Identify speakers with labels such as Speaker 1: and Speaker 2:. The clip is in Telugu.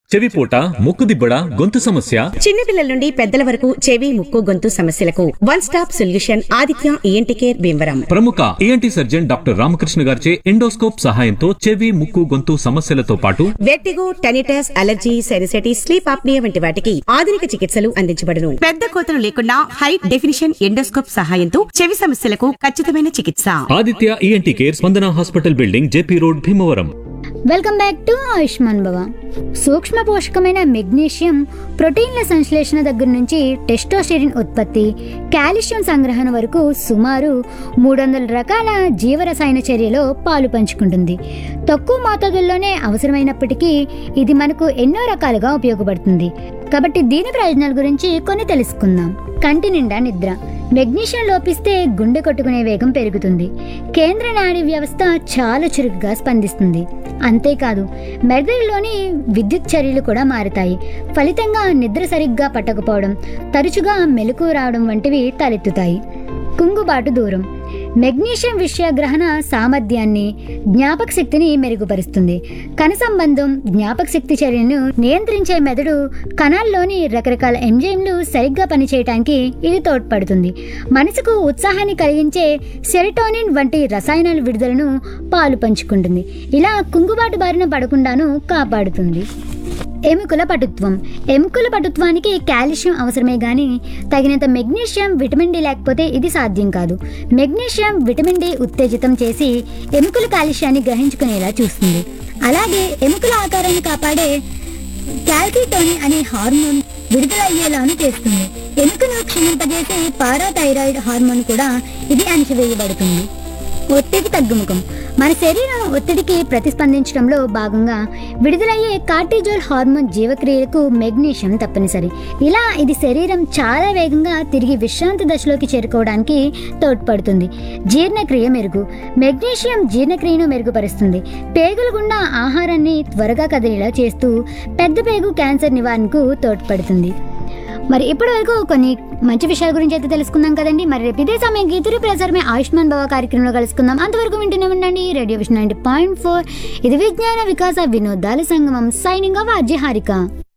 Speaker 1: చెవిపోట, ముక్కుదిబ్బడ, గొంతు సమస్య,
Speaker 2: చిన్నపిల్లల నుండి పెద్దల వరకు చెవి, ముక్కు, గొంతు సమస్యలకు one stop solution Aditya ENT care Bhimavaram.
Speaker 1: ప్రముఖ ఈఎన్టీ సర్జన్ డాక్టర్ రామకృష్ణ గారిచే ఎండోస్కోప్ సహాయంతో చెవి, ముక్కు, గొంతు సమస్యలతో పాటు
Speaker 2: vertigo, tinnitus, allergy, సెరిసైటిస్, sleep apnoea వంటి వాటికి ఆధునిక చికిత్సలు అందించబడును. పెద్ద కోతలు లేకుండా హై డెఫినిషన్ ఎండోస్కోప్ సహాయంతో చెవి సమస్యలకు ఖచ్చితమైన చికిత్స.
Speaker 1: ఆదిత్య ఈఎన్టీ కేర్, స్పందన hospital building, JP road, Bhimavaram.
Speaker 3: Welcome back to Ayushman భవ. సూక్ష్మ పోషకమైన మెగ్నీషియం ప్రోటీన్ల సంశ్లేషణ దగ్గర నుంచి టెస్టోస్టెరిన్ ఉత్పత్తి, కాల్షియం సంగ్రహణ వరకు సుమారు 300 రకాల జీవరసాయన చర్యలో పాలు పంచుకుంటుంది. తక్కువ మోతాదుల్లోనే అవసరమైనప్పటికీ ఇది మనకు ఎన్నో రకాలుగా ఉపయోగపడుతుంది. కాబట్టి దీని ప్రయోజనాల గురించి కొన్ని తెలుసుకుందాం. కంటి నిండా నిద్ర. మెగ్నీషియం లోపిస్తే గుండె కొట్టుకునే వేగం పెరుగుతుంది. కేంద్ర నాడీ వ్యవస్థ చాలా చురుకుగా స్పందిస్తుంది. అంతేకాదు మెదడులోని విద్యుత్ చర్యలు కూడా మారుతాయి. ఫలితంగా నిద్ర సరిగ్గా పట్టకపోవడం, తరచుగా మెలకువ రావడం వంటివి తలెత్తుతాయి. కుంగుబాటు దూరం. మెగ్నీషియం విషయగ్రహణ సామర్థ్యాన్ని, జ్ఞాపక శక్తిని మెరుగుపరుస్తుంది. కణ సంబంధం, జ్ఞాపక శక్తి చర్యలను నియంత్రించే మెదడు కణాల్లోని రకరకాల ఎంజైమ్లు సరిగ్గా పనిచేయటానికి ఇది తోడ్పడుతుంది. మనసుకు ఉత్సాహాన్ని కలిగించే సెరటోనిన్ వంటి రసాయనాల విడుదలను పాలు పంచుకుంటుంది. ఇలా కుంగుబాటు బారిన పడకుండాను కాపాడుతుంది. ఎముకల పటుత్వం. ఎముకల పటుత్వానికి కాల్షియం అవసరమే గాని తగినంత మెగ్నీషియం, విటమిన్ డి లేకపోతే ఇది సాధ్యం కాదు. మెగ్నీషియం విటమిన్ డి ఉత్తేజితం చేసి ఎముకల కాల్షియాన్ని గ్రహించుకునేలా చూస్తుంది. అలాగే ఎముకల ఆకారాన్ని కాపాడే క్యాల్సిటోనిన్ అనే హార్మోన్ విడుదలయ్యేలాను చేస్తుంది. ఎముకను క్షీణింపజేసే పారాథైరాయిడ్ హార్మోన్ కూడా ఇది అణచివేయబడుతుంది. ఒత్తిడి తగ్గుముఖం. మన శరీరం ఒత్తిడికి ప్రతిస్పందించడంలో భాగంగా విడుదలయ్యే కార్టిజోల్ హార్మోన్ జీవక్రియలకు మెగ్నీషియం తప్పనిసరి. ఇలా ఇది శరీరం చాలా వేగంగా తిరిగి విశ్రాంతి దశలోకి చేరుకోవడానికి తోడ్పడుతుంది. జీర్ణక్రియ మెరుగు. మెగ్నీషియం జీర్ణక్రియను మెరుగుపరుస్తుంది. పేగుల గుండా ఆహారాన్ని త్వరగా కదిలేలా చేస్తూ పెద్ద పేగు క్యాన్సర్ నివారణకు తోడ్పడుతుంది. మరి ఇప్పటి వరకు కొన్ని మంచి విషయాల గురించి అయితే తెలుసుకుందాం కదండి. మరి రేపు ఇదే సమయం గీతురు ప్రసారమే ఆయుష్మాన్ భవ కార్యక్రమంలో కలుసుకుందాం. అంతవరకు వింటూనే ఉండండి రేడియో విషన్ 90.4. ఇది విజ్ఞాన వికాస వినోదాల సంగమం. Signing off Ajay Harika.